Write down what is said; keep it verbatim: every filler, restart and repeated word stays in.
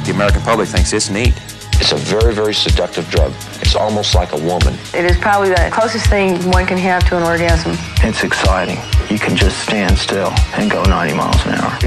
The American public thinks it's neat. It's a very, very seductive drug. It's almost like a woman. It is probably the closest thing one can have to an orgasm. It's exciting. You can just stand still and go ninety miles an hour.